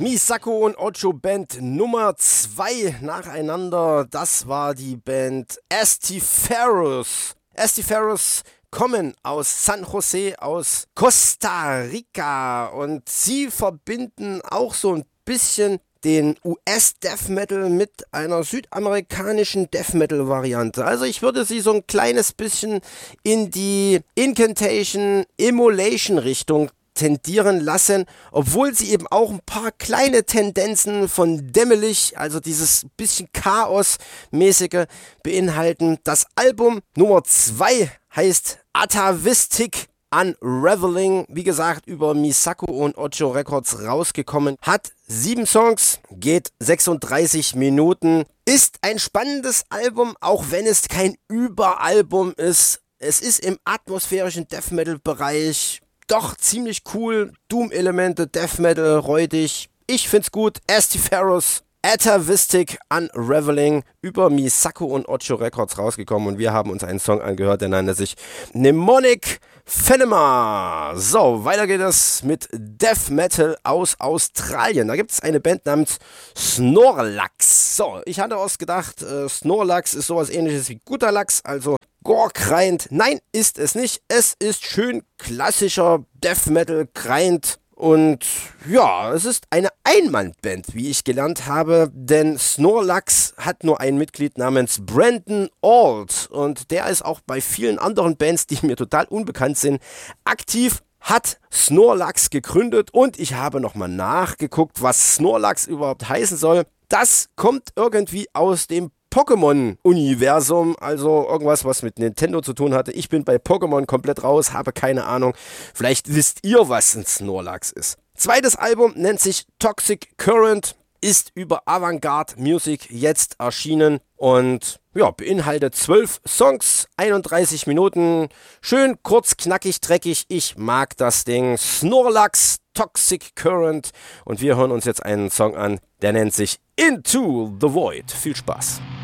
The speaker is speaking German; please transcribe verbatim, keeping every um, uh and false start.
Misako und Ocho Band Nummer zwei nacheinander. Das war die Band Estiferos. Estiferos kommen aus San Jose, aus Costa Rica. Und sie verbinden auch so ein bisschen den U S-Death Metal mit einer südamerikanischen Death Metal Variante. Also ich würde sie so ein kleines bisschen in die Incantation, Immolation Richtung tendieren lassen, obwohl sie eben auch ein paar kleine Tendenzen von dämmerlich, also dieses bisschen Chaos-mäßige beinhalten. Das Album Nummer zwei heißt Atavistic Unraveling, wie gesagt, über Misako und Ocho Records rausgekommen, hat sieben Songs, geht sechsunddreißig Minuten, ist ein spannendes Album, auch wenn es kein Überalbum ist. Es ist im atmosphärischen Death Metal Bereich doch ziemlich cool, Doom-Elemente, Death Metal, räudig. Ich find's gut. Estiferos, Atavistic Unraveling, über Misako und Ocho Records rausgekommen und wir haben uns einen Song angehört, der nannte sich Mnemonic Phenomena. So, weiter geht es mit Death Metal aus Australien. Da gibt es eine Band namens Snorlax. So, ich hatte ausgedacht, äh, Snorlax ist sowas ähnliches wie guter Lachs, also Gore-Grind. Nein, ist es nicht. Es ist schön klassischer Death Metal Grind. Und ja, es ist eine Einmannband, wie ich gelernt habe, denn Snorlax hat nur ein Mitglied namens Brandon Ault und der ist auch bei vielen anderen Bands, die mir total unbekannt sind, aktiv, hat Snorlax gegründet und ich habe nochmal nachgeguckt, was Snorlax überhaupt heißen soll. Das kommt irgendwie aus dem Pokémon-Universum, also irgendwas, was mit Nintendo zu tun hatte. Ich bin bei Pokémon komplett raus, habe keine Ahnung. Vielleicht wisst ihr, was ein Snorlax ist. Zweites Album nennt sich Toxic Current, ist über Avantgarde Music jetzt erschienen und ja, beinhaltet zwölf Songs, einunddreißig Minuten. Schön kurz, knackig, dreckig. Ich mag das Ding. Snorlax, Toxic Current. Und wir hören uns jetzt einen Song an, der nennt sich Into the Void. Viel Spaß.